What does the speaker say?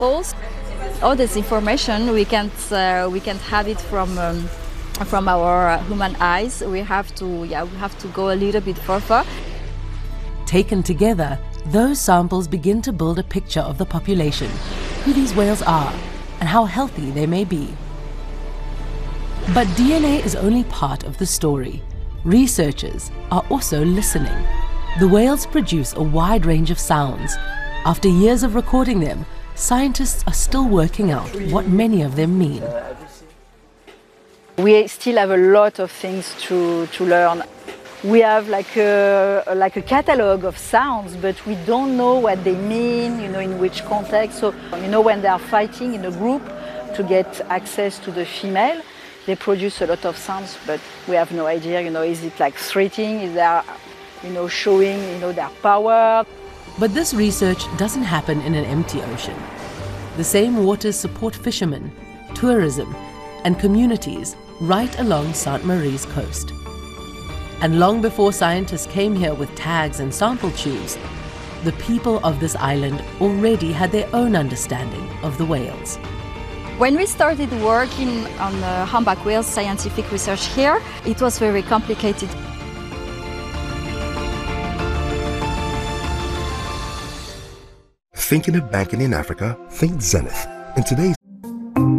samples. All this information we can't have it from our human eyes. We have to go a little bit further. Taken together, those samples begin to build a picture of the population, who these whales are, and how healthy they may be. But DNA is only part of the story. Researchers are also listening. The whales produce a wide range of sounds. After years of recording them, scientists are still working out what many of them mean. We still have a lot of things to learn. We have like a catalog of sounds, but we don't know what they mean, in which context. So, when they are fighting in a group to get access to the female, they produce a lot of sounds, but we have no idea, is it like threatening, is there, showing, their power. But this research doesn't happen in an empty ocean. The same waters support fishermen, tourism, and communities right along Sainte Marie's coast. And long before scientists came here with tags and sample tubes, the people of this island already had their own understanding of the whales. When we started working on humpback whales scientific research here, it was very complicated. Thinking of banking in Africa? Think Zenith. In today's